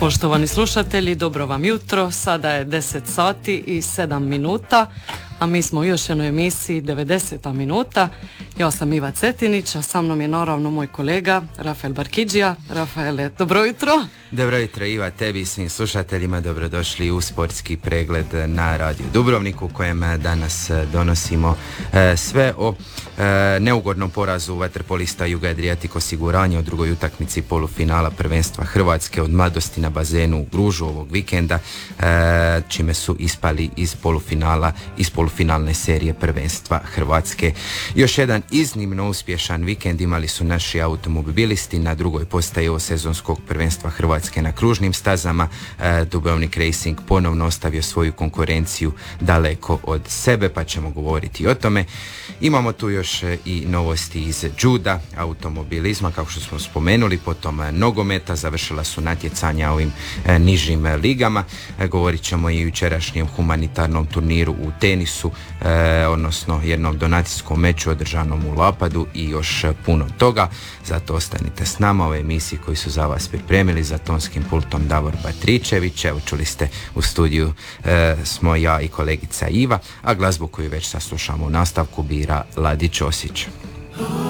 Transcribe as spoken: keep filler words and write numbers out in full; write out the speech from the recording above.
Poštovani slušatelji, dobro vam jutro. Sada je deset sati i sedam minuta, a mi smo u još jednoj emisiji devedeseta minuta. Ja sam Iva Cetinić, a sa mnom je naravno moj kolega Rafael Barkidžija. Rafaele, dobro jutro. Dobro jutro Iva, tebi i svim slušateljima. Dobrodošli u sportski pregled na Radio Dubrovniku, u kojem danas donosimo e, sve o e, neugodnom porazu vaterpolista Juga Adriatic osiguranja u drugoj utakmici polufinala prvenstva Hrvatske od Mladosti na bazenu u Gružu ovog vikenda, e, čime su ispali iz polufinala, iz polufinalne serije prvenstva Hrvatske. Još jedan iznimno uspješan vikend imali su naši automobilisti na drugoj postaji ovog sezonskog prvenstva Hrvatske na kružnim stazama. e, Dubrovnik Racing ponovno ostavio svoju konkurenciju daleko od sebe, pa ćemo govoriti o tome. Imamo tu još i novosti iz juda, automobilizma, kao što smo spomenuli, potom nogometa, završila su natjecanja ovim e, nižim ligama. E, govorit ćemo i o jučerašnjem humanitarnom turniru u tenisu, e, odnosno jednom donacijskom meču održanom u Lapadu i još puno toga. Zato ostanite s nama u ovoj emisiji koju su za vas pripremili, za tonskim pultom Davor Batričević. Evo, čuli ste, u studiju e, smo ja i kolegica Iva, a glazbu koju već saslušamo u nastavku bira Ladi Ćosić.